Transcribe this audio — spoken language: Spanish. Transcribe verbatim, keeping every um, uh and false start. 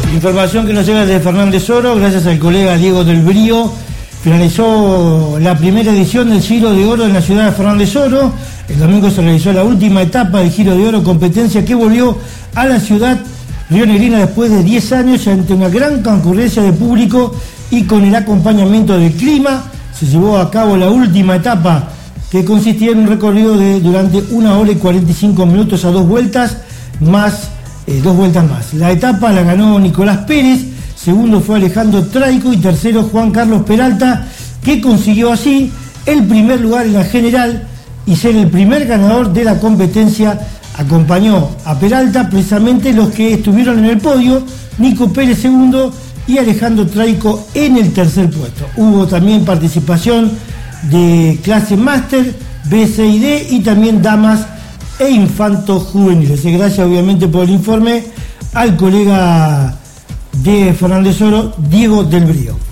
Información que nos llega desde Fernández Oro, gracias al colega Diego del Brío. Finalizó la primera edición del Giro de Oro en la ciudad de Fernández Oro. El domingo se realizó la última etapa del Giro de Oro, competencia que volvió a la ciudad rionegrina después de diez años ante una gran concurrencia de público y con el acompañamiento del clima. Se llevó a cabo la última etapa, que consistía en un recorrido de durante una hora y cuarenta y cinco minutos a dos vueltas más eh, dos vueltas más. La etapa la ganó Nicolás Pérez, segundo fue Alejandro Traico y tercero Juan Carlos Peralta, que consiguió así el primer lugar en la general y ser el primer ganador de la competencia. Acompañó a Peralta precisamente los que estuvieron en el podio, Nico Pérez segundo y Alejandro Traico en el tercer puesto. Hubo también participación de clase máster, B, C y D y también damas e infantos juveniles. Gracias obviamente por el informe al colega de Fernández Oro, Diego del Brío.